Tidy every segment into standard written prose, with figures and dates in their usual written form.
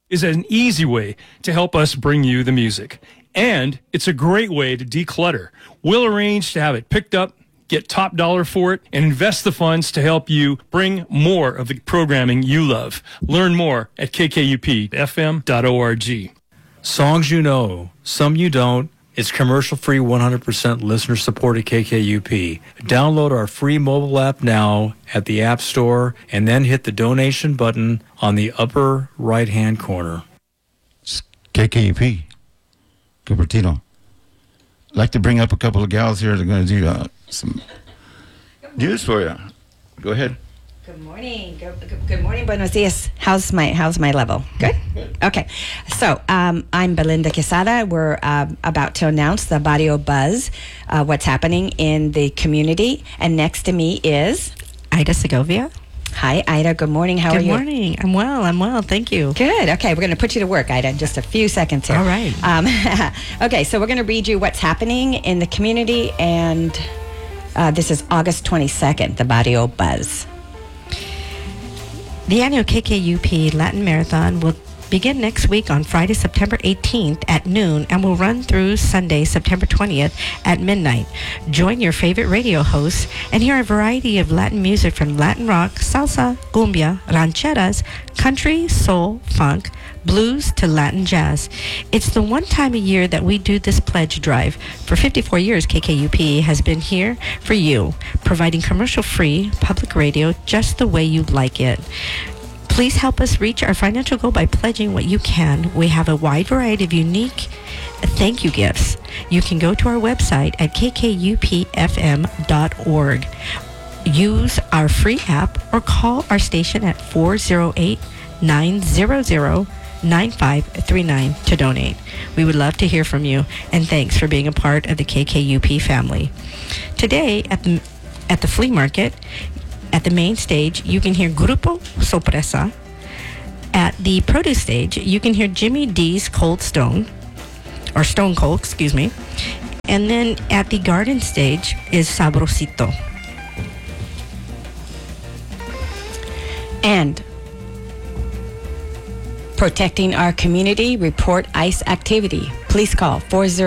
is an easy way to help us bring you the music. And it's a great way to declutter. We'll arrange to have it picked up, get top dollar for it, and invest the funds to help you bring more of the programming you love. Learn more at kkupfm.org. Songs you know, some you don't. It's commercial-free, 100% listener-supported KKUP. Download our free mobile app now at the App Store and then hit the donation button on the upper right-hand corner. KKUP, Cupertino. I'd like to bring up a couple of gals here that are going to do some news for you. Go ahead. Good morning. Good morning. Buenos dias. How's my level? Good? Okay. So I'm Belinda Quesada. We're about to announce the Barrio Buzz, what's happening in the community. And next to me is Ida Segovia. Hi, Ida. Good morning. How are you? Good morning. I'm well. Thank you. Good. Okay. We're going to put you to work, Ida, in just a few seconds here. All right. Okay. So we're going to read you what's happening in the community. And this is August 22nd, the Barrio Buzz. The annual KKUP Latin Marathon will begin next week on Friday, September 18th at noon and will run through Sunday, September 20th at midnight. Join your favorite radio hosts and hear a variety of Latin music from Latin rock, salsa, cumbia, rancheras, country, soul, funk, blues to Latin jazz. It's the one time a year that we do this pledge drive. For 54 years, KKUP has been here for you, providing commercial-free public radio just the way you like it. Please help us reach our financial goal by pledging what you can. We have a wide variety of unique thank you gifts. You can go to our website at kkupfm.org. Use our free app or call our station at 408-900-9539 to donate. We would love to hear from you, and thanks for being a part of the KKUP family. Today at the flea market, at the main stage, you can hear Grupo Sorpresa. At the produce stage, you can hear Jimmy D's Cold Stone, or Stone Cold, excuse me. And then at the garden stage is Sabrosito. And protecting our community, report ICE activity. Please call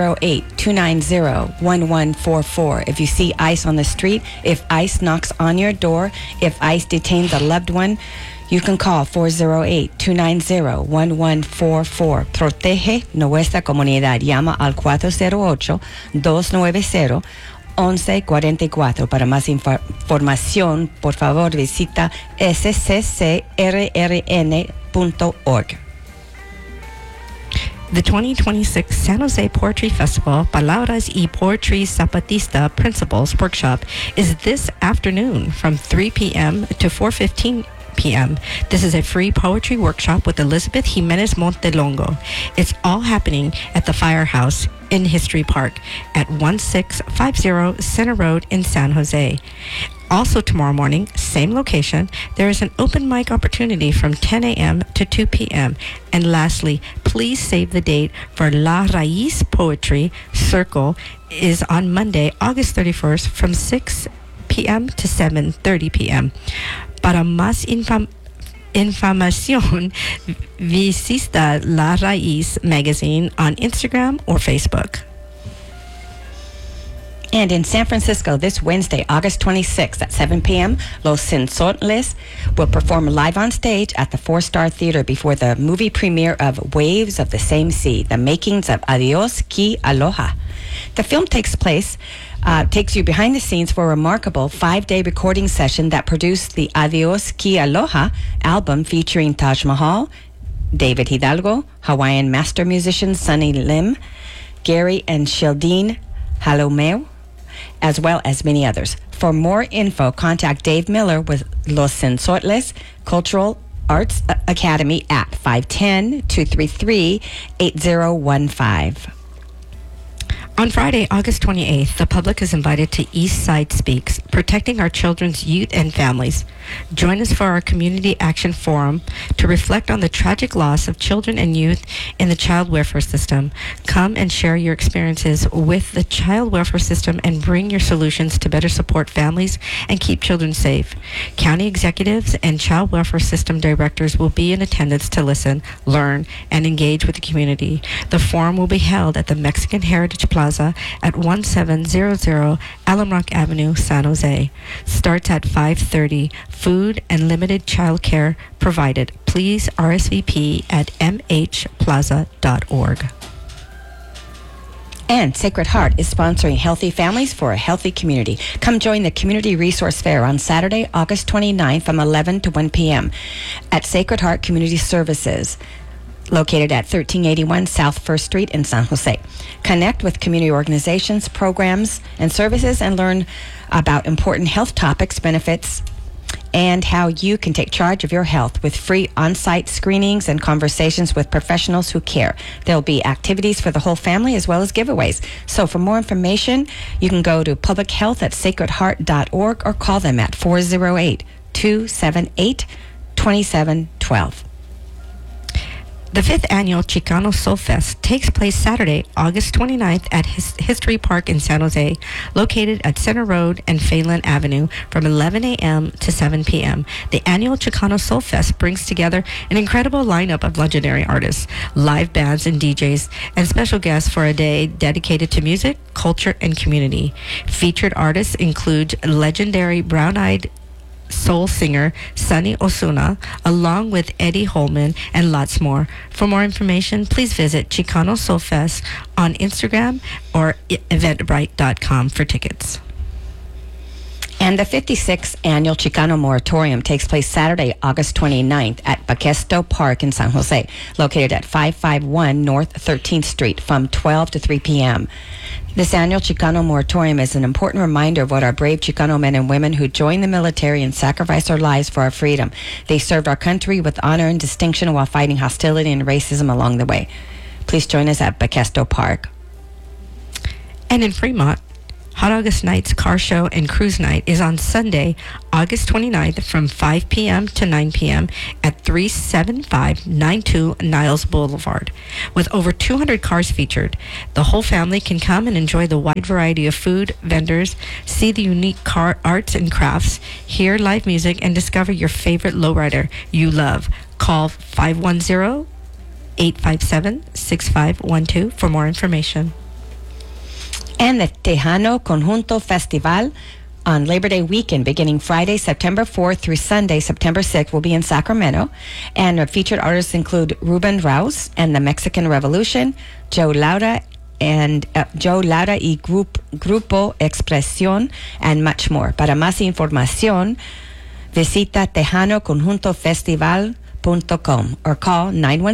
408-290-1144. If you see ICE on the street, if ICE knocks on your door, if ICE detains a loved one, you can call 408-290-1144. Protege nuestra comunidad. Llama al 408-290-1144. Para más información, por favor, visita sccrrn.org. The 2026 San Jose Poetry Festival, Palabras y Poetry Zapatista Principles Workshop is this afternoon from 3 p.m. to 4:15 p.m. This is a free poetry workshop with Elizabeth Jimenez Montelongo. It's all happening at the Firehouse in History Park at 1650 Center Road in San Jose. Also tomorrow morning, same location, there is an open mic opportunity from 10 a.m. to 2 p.m. And lastly, please save the date for La Raíz Poetry Circle is on Monday, August 31st from 6 p.m. to 7:30 p.m. Para más información, visita La Raíz magazine on Instagram or Facebook. And in San Francisco, this Wednesday, August 26th at 7 p.m., Los Sensontles will perform live on stage at the Four Star Theater before the movie premiere of Waves of the Same Sea, The Makings of Adios Ki Aloha. The film takes you behind the scenes for a remarkable 5-day recording session that produced the Adios Ki Aloha album featuring Taj Mahal, David Hidalgo, Hawaiian master musicians Sonny Lim, Gary and Sheldine Halomeo, as well as many others. For more info, contact Dave Miller with Los Sensontles Cultural Arts Academy at 510-233-8015. On Friday, August 28th, the public is invited to East Side Speaks, Protecting Our Children's Youth and Families. Join us for our Community Action Forum to reflect on the tragic loss of children and youth in the child welfare system. Come and share your experiences with the child welfare system and bring your solutions to better support families and keep children safe. County executives and child welfare system directors will be in attendance to listen, learn, and engage with the community. The forum will be held at the Mexican Heritage Plaza at 1700 Alum Rock Avenue, San Jose. Starts at 5:30. Food and limited child care provided. Please RSVP at mhplaza.org. And Sacred Heart is sponsoring Healthy Families for a Healthy Community. Come join the Community Resource Fair on Saturday, August 29th from 11 to 1 p.m. at Sacred Heart Community Services, located at 1381 South 1st Street in San Jose. Connect with community organizations, programs, and services and learn about important health topics, benefits, and how you can take charge of your health with free on-site screenings and conversations with professionals who care. There'll be activities for the whole family as well as giveaways. So for more information, you can go to publichealth@sacredheart.org or call them at 408-278-2712. The 5th annual Chicano Soul Fest takes place Saturday, August 29th at History Park in San Jose, located at Center Road and Phelan Avenue from 11 a.m. to 7 p.m. The annual Chicano Soul Fest brings together an incredible lineup of legendary artists, live bands and DJs, and special guests for a day dedicated to music, culture, and community. Featured artists include legendary brown-eyed soul singer Sunny Osuna, along with Eddie Holman, and lots more. For more information, please visit Chicano Soul Fest on Instagram or eventbrite.com for tickets. And the 56th Annual Chicano Moratorium takes place Saturday, August 29th at Baquesto Park in San Jose, located at 551 North 13th Street from 12 to 3 p.m. This annual Chicano Moratorium is an important reminder of what our brave Chicano men and women who joined the military and sacrificed their lives for our freedom. They served our country with honor and distinction while fighting hostility and racism along the way. Please join us at Baquesto Park. And in Fremont, Hot August Nights Car Show and Cruise Night is on Sunday, August 29th from 5 p.m. to 9 p.m. at 37592 Niles Boulevard. With over 200 cars featured, the whole family can come and enjoy the wide variety of food, vendors, see the unique car arts and crafts, hear live music, and discover your favorite lowrider you love. Call 510-857-6512 for more information. And the Tejano Conjunto Festival on Labor Day weekend, beginning Friday, September 4th through Sunday, September 6th, will be in Sacramento. And our featured artists include Ruben Raus and the Mexican Revolution, Joe Lauda y Grupo Expresión, and much more. Para más información, visita tejanoconjuntofestival.com or call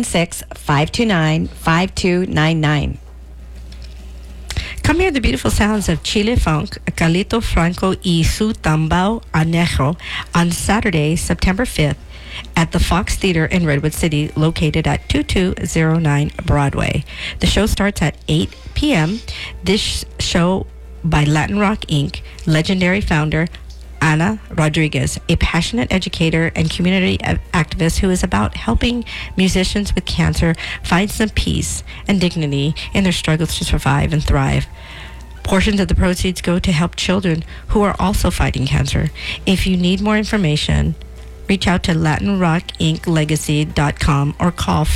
916-529-5299. Come hear the beautiful sounds of Chile Funk, Calito Franco y su Tambao Anejo on Saturday, September 5th at the Fox Theater in Redwood City, located at 2209 Broadway. The show starts at 8 p.m. This show by Latin Rock Inc., legendary founder Ana Rodriguez, a passionate educator and community activist who is about helping musicians with cancer find some peace and dignity in their struggles to survive and thrive. Portions of the proceeds go to help children who are also fighting cancer. If you need more information, reach out to LatinRockIncLegacy.com or call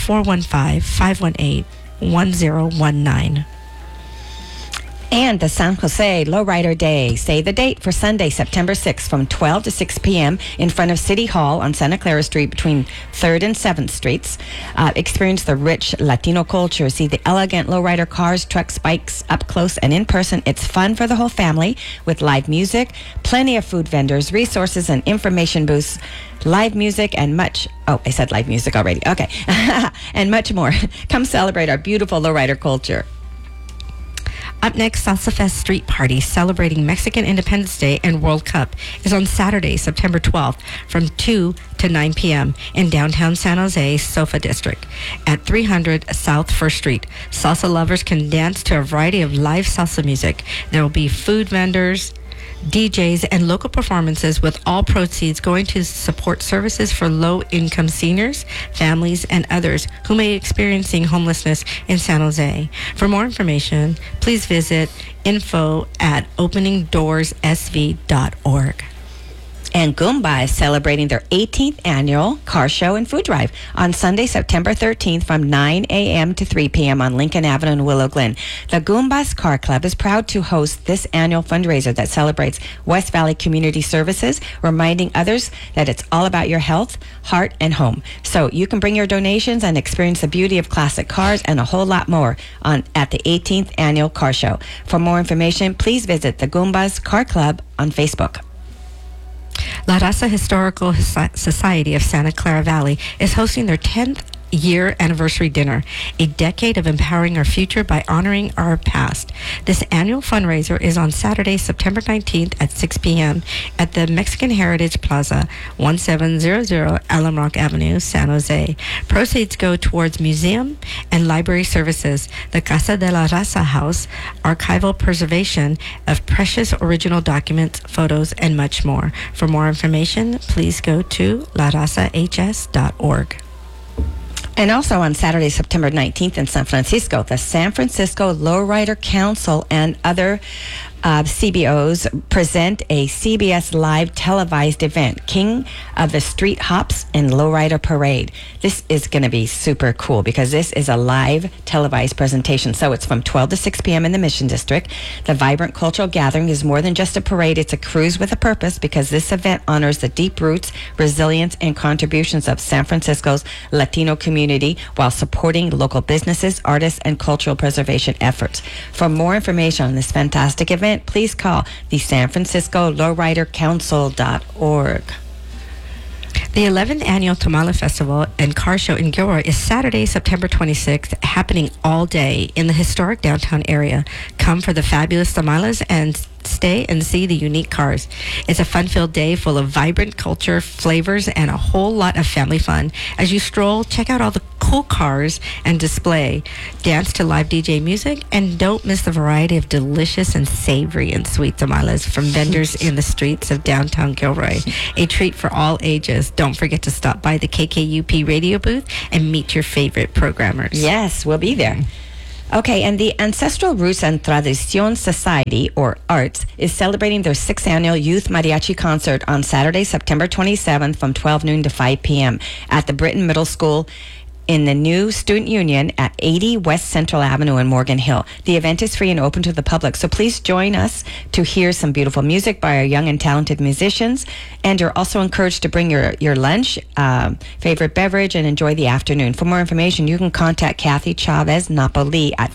415-518-1019. And the San Jose Lowrider Day. Say the date for Sunday, September 6th from 12 to 6 p.m. in front of City Hall on Santa Clara Street between 3rd and 7th Streets. Experience the rich Latino culture. See the elegant lowrider cars, trucks, bikes up close and in person. It's fun for the whole family with live music, plenty of food vendors, resources, and information booths. Live music and much... Oh, I said live music already. Okay. And much more. Come celebrate our beautiful lowrider culture. Up next, Salsa Fest Street Party celebrating Mexican Independence Day and World Cup is on Saturday, September 12th from 2 to 9 p.m. in downtown San Jose, Sofa District at 300 South 1st Street. Salsa lovers can dance to a variety of live salsa music. There will be food vendors, DJs, and local performances, with all proceeds going to support services for low-income seniors, families, and others who may be experiencing homelessness in San Jose. For more information, please visit info@openingdoorsSV.org. And Goomba is celebrating their 18th annual car show and food drive on Sunday, September 13th from 9 a.m. to 3 p.m. on Lincoln Avenue in Willow Glen. The Goombas Car Club is proud to host this annual fundraiser that celebrates West Valley Community Services, reminding others that it's all about your health, heart, and home. So you can bring your donations and experience the beauty of classic cars and a whole lot more at the 18th annual car show. For more information, please visit the Goombas Car Club on Facebook. La Raza Historical Society of Santa Clara Valley is hosting their 10th year anniversary dinner, a decade of empowering our future by honoring our past. This annual fundraiser is on Saturday, September 19th at 6 p.m. at the Mexican Heritage Plaza, 1700 Alum Rock Avenue, San Jose. Proceeds go towards museum and library services, the Casa de la Raza House, archival preservation of precious original documents, photos, and much more. For more information, please go to larazahs.org. And also on Saturday, September 19th in San Francisco, the San Francisco Lowrider Council and other CBOs present a CBS Live televised event, King of the Street Hops and Lowrider Parade. This is going to be super cool because this is a live televised presentation. So it's from 12 to 6 p.m. in the Mission District. The vibrant cultural gathering is more than just a parade. It's a cruise with a purpose because this event honors the deep roots, resilience, and contributions of San Francisco's Latino community while supporting local businesses, artists, and cultural preservation efforts. For more information on this fantastic event, please call the San Francisco Lowrider Council.org. The 11th Annual Tamale Festival and Car Show in Gilroy is Saturday, September 26th, happening all day in the historic downtown area. Come for the fabulous tamales and stay and see the unique cars. It's a fun-filled day full of vibrant culture, flavors, and a whole lot of family fun. As you stroll, check out all the cool cars and display. Dance to live DJ music, and don't miss the variety of delicious and savory and sweet tamales from vendors in the streets of downtown Gilroy. A treat for all ages. Don't forget to stop by the KKUP radio booth and meet your favorite programmers. Yes, we'll be there. Okay, and the Ancestral Roots and Tradición Society, or ARTS, is celebrating their 6th annual Youth Mariachi Concert on Saturday, September 27th from 12 noon to 5 p.m. at the Britton Middle School in the new Student Union at 80 West Central Avenue in Morgan Hill. The event is free and open to the public, so please join us to hear some beautiful music by our young and talented musicians. And you're also encouraged to bring your lunch, favorite beverage, and enjoy the afternoon. For more information, you can contact Kathy Chavez Napoli at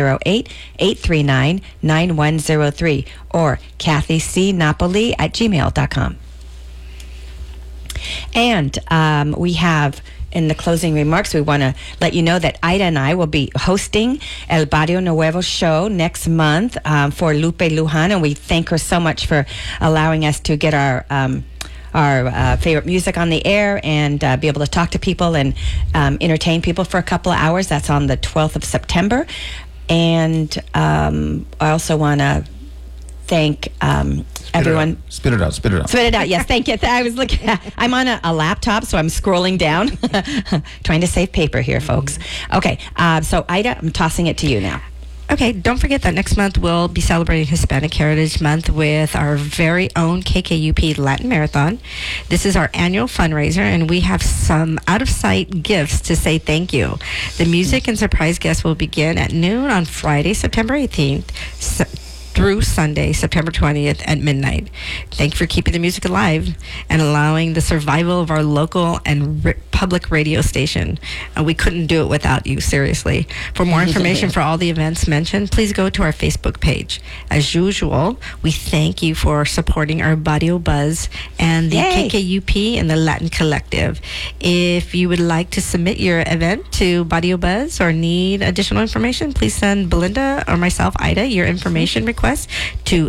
408-839-9103 or kathycnapoli@gmail.com. And we have, in the closing remarks, we want to let you know that Ida and I will be hosting El Barrio Nuevo show next month for Lupe Lujan, and we thank her so much for allowing us to get our favorite music on the air and be able to talk to people and entertain people for a couple of hours. That's on the 12th of September. And I also want to thank everyone. Spit it out. Spit it out. Yes, thank you. I was looking. I'm on a laptop, so I'm scrolling down, trying to save paper here, folks. Okay, so Ida, I'm tossing it to you now. Okay, don't forget that next month we'll be celebrating Hispanic Heritage Month with our very own KKUP Latin Marathon. This is our annual fundraiser, and we have some out-of-sight gifts to say thank you. The music and surprise guests will begin at noon on Friday, September 18th. through Sunday, September 20th at midnight. Thank you for keeping the music alive and allowing the survival of our local and public radio station. We couldn't do it without you, seriously. For more information for all the events mentioned, please go to our Facebook page. As usual, we thank you for supporting our Barrio Buzz and the Yay. KKUP and the Latin Collective. If you would like to submit your event to Barrio Buzz or need additional information, please send Belinda or myself, Ida, your information request to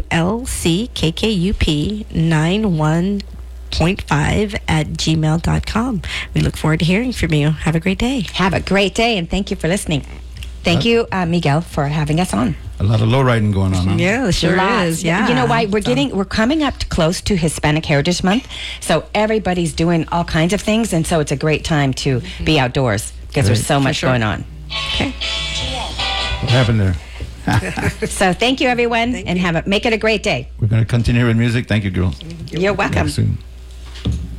lckkUP91.5@gmail.com. We look forward to hearing from you. Have a great day. Have a great day, and thank you for listening. Thank you, Miguel, for having us on. A lot of low riding going on, huh? Yeah, sure Lots. is. Yeah. You know why? We're coming up close to Hispanic Heritage Month, so everybody's doing all kinds of things, and so it's a great time to be outdoors because there's so much going on. Okay. What happened there? So thank you, everyone, and make it a great day. We're going to continue with music. Thank you, girls. You're welcome. Back soon.